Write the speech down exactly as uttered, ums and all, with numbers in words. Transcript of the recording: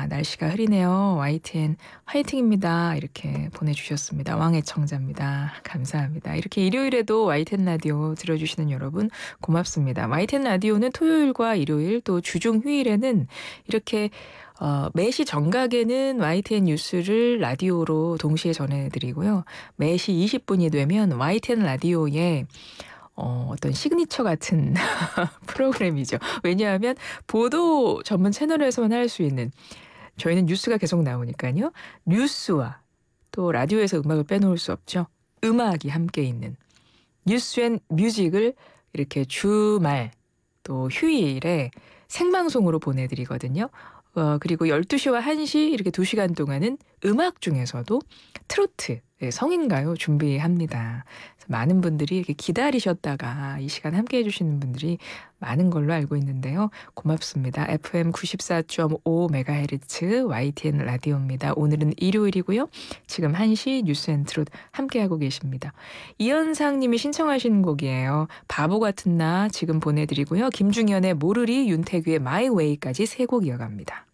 날씨가 흐리네요. 와이티엔 화이팅입니다. 이렇게 보내주셨습니다. 왕의 청자입니다. 감사합니다. 이렇게 일요일에도 와이티엔 라디오 들어주시는 여러분 고맙습니다. 와이티엔 라디오는 토요일과 일요일 또 주중 휴일에는 이렇게 어, 매시 정각에는 와이티엔 뉴스를 라디오로 동시에 전해드리고요. 매시 이십 분이 되면 와이티엔 라디오에 어, 어떤 시그니처 같은 프로그램이죠. 왜냐하면 보도 전문 채널에서만 할 수 있는 저희는 뉴스가 계속 나오니까요. 뉴스와 또 라디오에서 음악을 빼놓을 수 없죠. 음악이 함께 있는 뉴스 앤 뮤직을 이렇게 주말 또 휴일에 생방송으로 보내드리거든요. 어, 그리고 열두 시와 한 시 이렇게 두 시간 동안은 음악 중에서도 트로트, 네, 성인가요 준비합니다. 그래서 많은 분들이 이렇게 기다리셨다가 이 시간 함께해 주시는 분들이 많은 걸로 알고 있는데요. 고맙습니다. 에프엠 구십사 점 오 메가헤르츠 와이티엔 라디오입니다. 오늘은 일요일이고요. 지금 한 시 뉴스 앤 트롯 함께하고 계십니다. 이현상 님이 신청하신 곡이에요. 바보 같은 나 지금 보내드리고요. 김중현의 모르리, 윤태규의 마이 웨이까지 세 곡 이어갑니다.